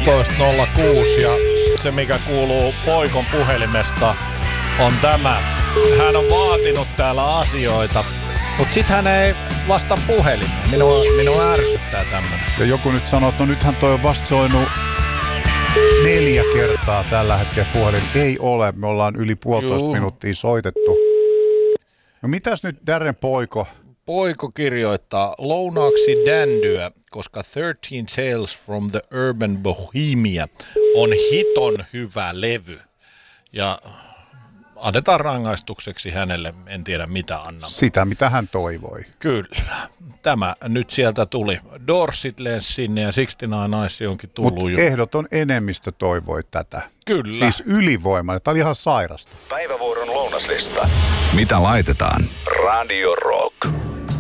16.06 ja se mikä kuuluu Poikon puhelimesta on tämä. Hän on vaatinut täällä asioita, mutta sit hän ei vastaa puhelimeen. Minua ärsyttää tämmönen. Ja joku nyt sanoo, että no nythän toi on vasta soinut 4 kertaa tällä hetkellä puhelin. Ei ole, me ollaan yli 1,5 minuuttia soitettu. No mitäs nyt Darren Poiko? Poiko kirjoittaa lounaaksi dändyä, koska 13 Tales from the Urban Bohemia on hiton hyvä levy. Ja annetaan rangaistukseksi hänelle, en tiedä mitä annamme. Sitä, mitä hän toivoi. Kyllä. Tämä nyt sieltä tuli. Doorsit lensi sinne ja 69 Eyes onkin tullut. Mutta ehdoton enemmistö toivoi tätä. Kyllä. Siis ylivoimainen. Tämä oli ihan sairasta. Päivävuoron lounaslista. Mitä laitetaan? Radio Rock.